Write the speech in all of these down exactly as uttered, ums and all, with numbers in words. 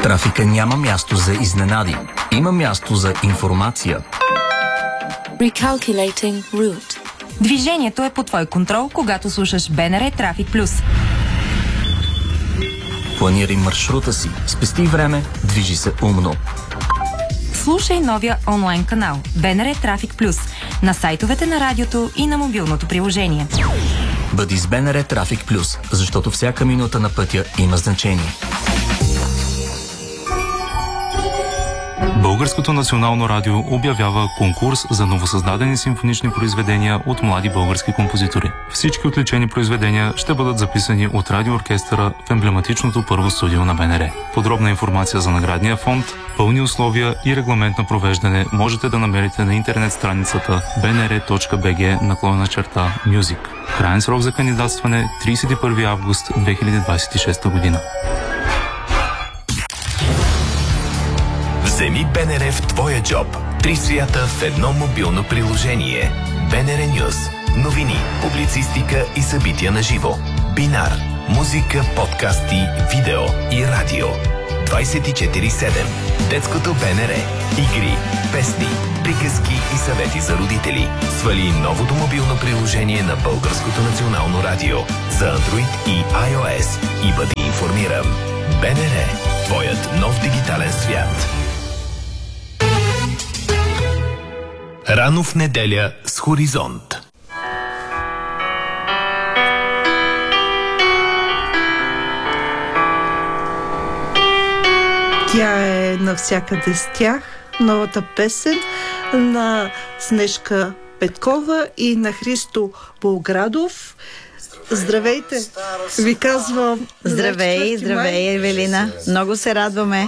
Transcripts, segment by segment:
трафика няма място за изненади. Има място за информация. Recalculating route. Движението е под твой контрол, когато слушаш БНР Трафик Плюс. Планирай маршрута си, спести време, движи се умно. Слушай новия онлайн канал БНР Трафик Плюс на сайтовете на радиото и на мобилното приложение. Бъди с БНР Трафик Плюс, защото всяка минута на пътя има значение. Българското национално радио обявява конкурс за новосъздадени симфонични произведения от млади български композитори. Всички отличени произведения ще бъдат записани от радиооркестъра в емблематичното първо студио на БНР. Подробна информация за наградния фонд, пълни условия и регламент на провеждане можете да намерите на интернет страницата bnr.bg наклонена черта Music. Краен срок за кандидатстване тридесет и първи август две хиляди двадесет и шеста година. Вземи БНР в твоя джоб. Три свята в едно мобилно приложение. БНР Нюз. Новини, публицистика и събития на живо. Бинар. Музика, подкасти, видео и радио. двадесет и четири седем. Детското БНР. Игри, песни, приказки и съвети за родители. Свали новото мобилно приложение на Българското национално радио за Android и iOS и бъди информиран. БНР. Твоят нов дигитален свят. Рано в неделя с Хоризонт. Тя е навсякъде с тях. Новата песен на Снежка Петкова и на Христо Болградов. Здравейте! Ви казвам... Здравей, здравей, Евелина. Много се радваме.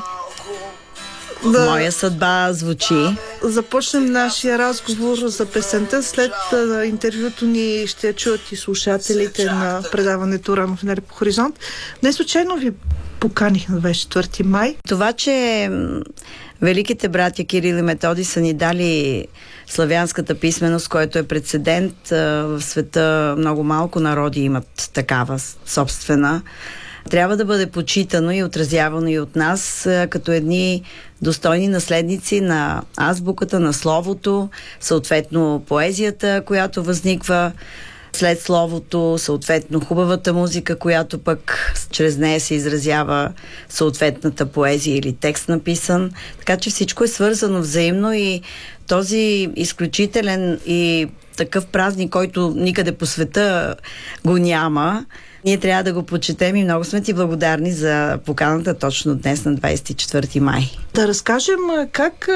Да. Моя съдба звучи. Започнем нашия разговор за песента. След а, интервюто ни ще чуят и слушателите на предаването Рано в неделя по Хоризонт. Не случайно ви поканих на двадесет и четвърти май. Това, че великите братя Кирил и Методи са ни дали славянската писменост, който е прецедент в света, много малко народи имат такава собствена. Трябва да бъде почитано и отразявано и от нас като едни достойни наследници на азбуката, на словото, съответно поезията, която възниква след словото, съответно хубавата музика, която пък чрез нея се изразява съответната поезия или текст написан. Така че всичко е свързано взаимно и този изключителен и такъв празник, който никъде по света го няма, ние трябва да го почетем и много сме ти благодарни за поканата точно днес на двадесет и четвърти май. Да разкажем как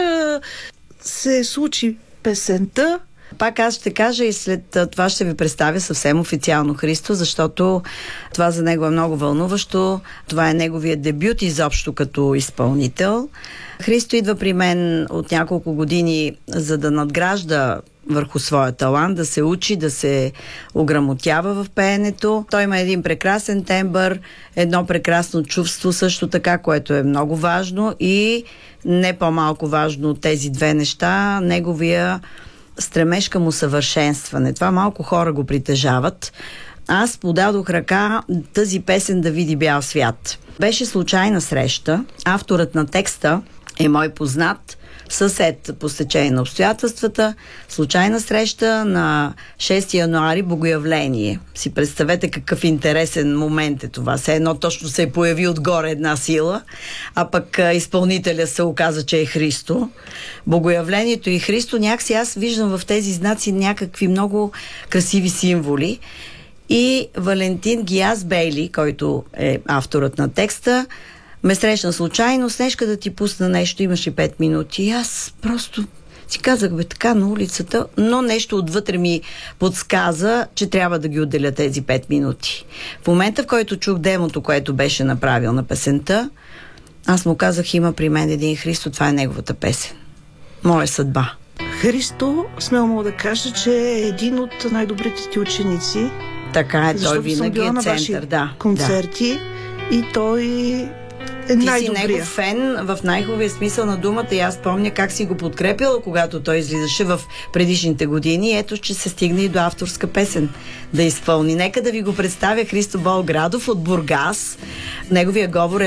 се случи песента. Пак аз ще кажа и след това ще ви представя съвсем официално Христо, защото това за него е много вълнуващо. Това е неговия дебют изобщо като изпълнител. Христо идва при мен от няколко години, за да надгражда върху своя талант, да се учи, да се ограмотява в пеенето. Той има един прекрасен тембър, едно прекрасно чувство също така, което е много важно и не по-малко важно от тези две неща, неговия стремеж към усъвършенстване. Това малко хора го притежават. Аз подадох ръка тази песен да види бял свят. Беше случайна среща. Авторът на текста е мой познат, съсед по стечение на обстоятелствата. Случайна среща на шести януари, богоявление. Си представете какъв интересен момент е това. Все едно точно се е появи отгоре една сила, а пък изпълнителя се оказа, че е Христо. Богоявлението и Христо, някакси аз виждам в тези знаци някакви много красиви символи. И Валентин Гияс Бейли, който е авторът на текста, ме срещна случайно, Снежка да ти пусна нещо, имаш и пет минути. И аз просто си казах, бе, така на улицата, но нещо отвътре ми подсказа, че трябва да ги отделя тези пет минути. В момента, в който чух демото, което беше направил на песента, аз му казах, има при мен един Христо, това е неговата песен. Моя съдба. Христо, смело мога да кажа, че е един от най-добрите ти ученици. Така е, той винаги е център, да. Концерти да. И той е Ти най-добрия. си негов фен в най-хубавия смисъл на думата и аз помня как си го подкрепила, когато той излизаше в предишните години. Ето, че се стигне и до авторска песен да изпълни. Нека да ви го представя Христо Болградов от Бургас. Неговия говор е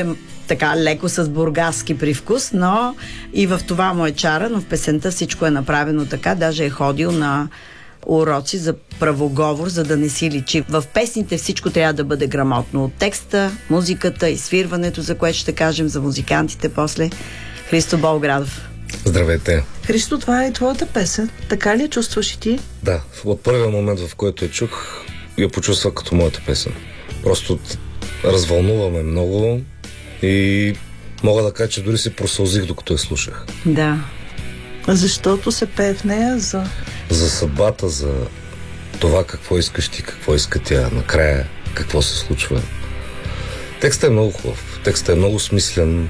така леко с бургаски привкус, но и в това му е чара, но в песента всичко е направено така, даже е ходил на уроци за правоговор, за да не си личи. В песните всичко трябва да бъде грамотно. От текста, музиката и свирването, за което ще кажем за музикантите после. Христо Болградов. Здравейте. Христо, това е твоята песен. Така ли я чувстваш и ти? Да, от първия момент, в който я чух, я почувствах като моята песен. Просто развълнуваме много и мога да кажа, че дори се просълзих, докато я слушах. Да. Защото се пее в нея за... За съдбата, за това какво искаш ти, какво иска тя, накрая какво се случва. Текстът е много хубав, текстът е много смислен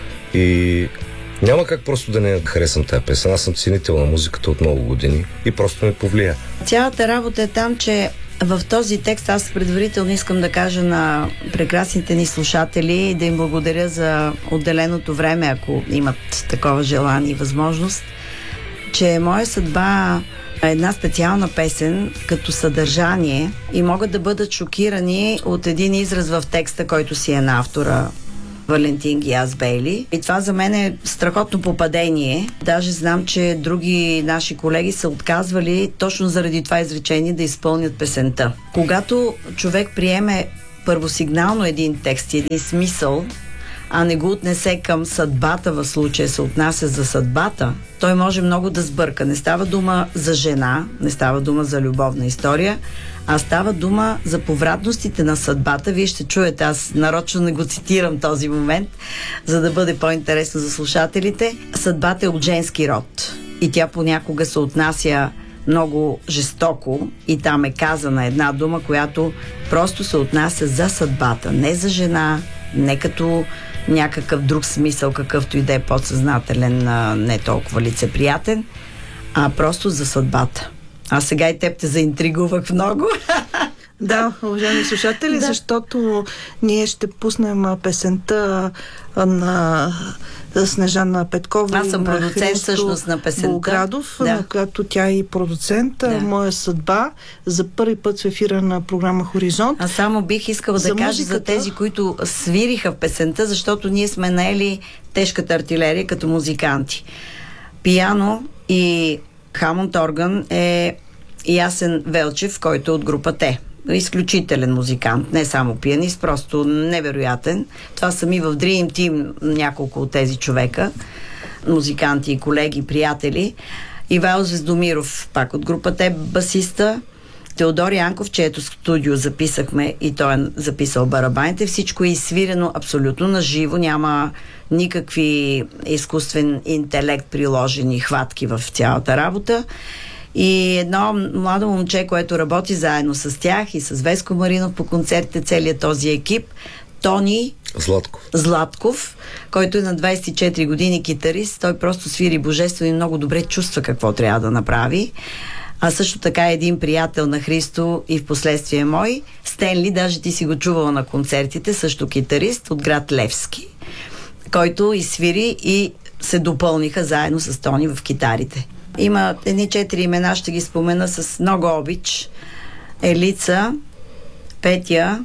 и няма как просто да не харесам тази песен. Аз съм ценител на музиката от много години и просто ме повлия. Цялата работа е там, че в този текст аз предварително искам да кажа на прекрасните ни слушатели да им благодаря за отделеното време, ако имат такова желание и възможност, че моя съдба е една специална песен като съдържание и могат да бъдат шокирани от един израз в текста, който си е на автора Валентин Гиас Бейли. И това за мен е страхотно попадение. Даже знам, че други наши колеги са отказвали точно заради това изречение да изпълнят песента. Когато човек приеме първосигнално един текст, един смисъл, а не го отнесе към съдбата, в случая се отнася за съдбата, той може много да сбърка. Не става дума за жена, не става дума за любовна история, а става дума за повратностите на съдбата. Вие ще чуете, аз нарочно не го цитирам този момент, за да бъде по-интересно за слушателите. Съдбата е от женски род и тя понякога се отнася много жестоко и там е казана една дума, която просто се отнася за съдбата, не за жена, не като някакъв друг смисъл, какъвто и да е подсъзнателен, не толкова лицеприятен, а просто за съдбата. А сега и теб те заинтригувах много. Да, уважаеми слушатели, да. Защото ние ще пуснем песента на Снежана Петкова. Аз съм продуцент всъщност на песента. Болградов, да. На която тя е и продуцент. Да. Моя съдба за първи път в ефира на програма Хоризонт. Аз само бих искала да кажа за тези, които свириха в песента, защото ние сме наели тежката артилерия като музиканти. Пиано и Хамонд орган е Ясен Велчев, който е от група Т. Изключителен музикант, не само пианист, просто невероятен. Това са ми в Dream Team няколко от тези човека, музиканти, колеги, приятели. Ивайло Звездомиров, пак от група Т, басиста. Теодор Янков, чието студио записахме и той е записал барабаните. Всичко е изсвирено абсолютно на живо, няма никакви изкуствен интелект приложени хватки в цялата работа. И едно младо момче, което работи заедно с тях и с Веско Маринов по концертите, целият този екип, Тони Златков. Златков, който е на двайсет и четири години китарист. Той просто свири божествено и много добре чувства какво трябва да направи. А също така е един приятел на Христо и в последствие мой, Стенли, даже ти си го чувала на концертите, също китарист от град Левски, който изсвири и се допълниха заедно с Тони в китарите. Има едни четири имена, ще ги спомена с много обич. Елица, Петя,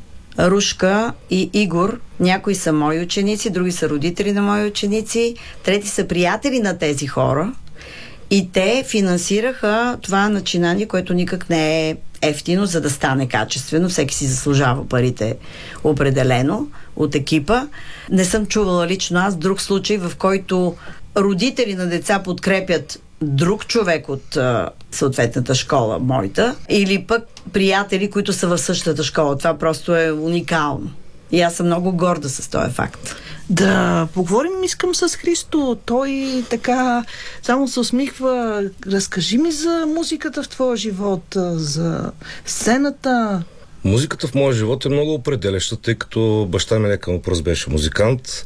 Рушка и Игор. Някои са мои ученици, други са родители на мои ученици, трети са приятели на тези хора. И те финансираха това начинание, което никак не е ефтино, за да стане качествено. Всеки си заслужава парите определено от екипа. Не съм чувала лично аз друг случай, в който родители на деца подкрепят друг човек от а, съответната школа, моята, или пък приятели, които са в същата школа. Това просто е уникално. И аз съм много горда с този факт. Да поговорим искам с Христо. Той така само се усмихва. Разкажи ми за музиката в твоя живот, за сцената. Музиката в моя живот е много определяща, тъй като баща ми нека му пръст беше музикант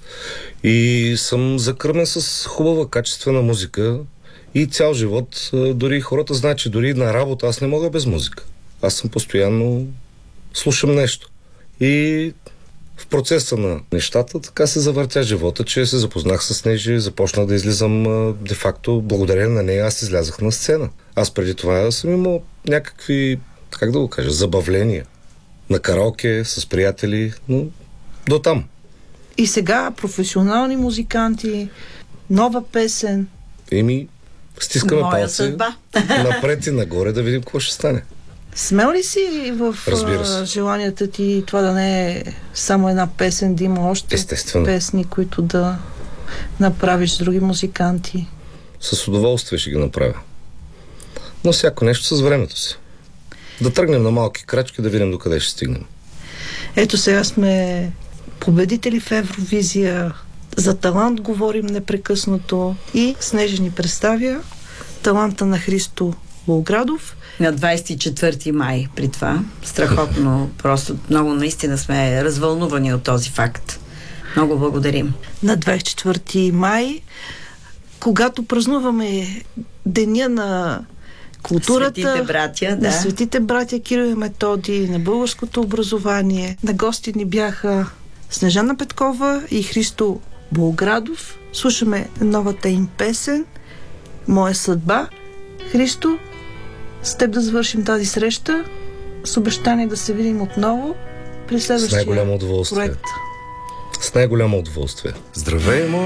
и съм закърмен с хубава, качествена музика и цял живот. Дори хората знаят, че дори на работа аз не мога без музика. Аз съм постоянно слушам нещо. И в процеса на нещата така се завъртя живота, че се запознах с Нежи, започнах да излизам де-факто, благодарение на нея аз излязах на сцена. Аз преди това съм имал някакви, как да го кажа, забавления на караоке с приятели, но до там. И сега професионални музиканти, нова песен. Еми, стискаме Моя палци съдба. напред и нагоре да видим какво ще стане. Смел ли си в а, желанията ти това да не е само една песен, да има още Естествено. песни, които да направиш с други музиканти? С удоволствие ще ги направя. Но всяко нещо с времето си. Да тръгнем на малки крачки, да видим докъде ще стигнем. Ето сега сме победители в Евровизия. За талант говорим непрекъснато и Снежа ни представя таланта на Христо Болградов. На двадесет и четвърти май при това. Страхотно, просто много наистина сме развълнувани от този факт. Много благодарим. На двадесет и четвърти май, когато празнуваме Деня на културата, Светите братя, да. на Светите братя Кирил и Методий, на българското образование. На гости ни бяха Снежана Петкова и Христо Болградов. Слушаме новата им песен "Моя съдба". Христо, с теб да завършим тази среща с обещание да се видим отново при следващия С най-голямо удоволствие. проект. С най-голямо удоволствие. Здравей,